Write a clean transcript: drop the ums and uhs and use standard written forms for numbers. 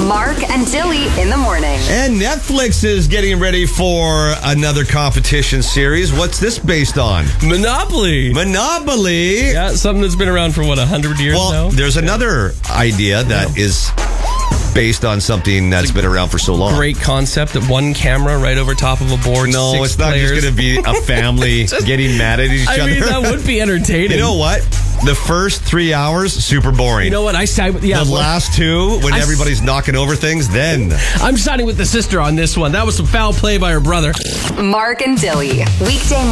Mark and Dilly in the morning. And Netflix is getting ready for another competition series. What's this based on? Monopoly. Yeah, something that's been around for, 100 years now? Well, there's another idea that is based on something that's been around for so long. Great concept. One camera right over top of a board. No, 6 it's not players. just going to be a family getting mad at each other. I mean, that would be entertaining. You know what? The first 3 hours, super boring. You know what? The last 2, when everybody's knocking over things, then. I'm siding with the sister on this one. That was some foul play by her brother. Mark and Dilly. Weekday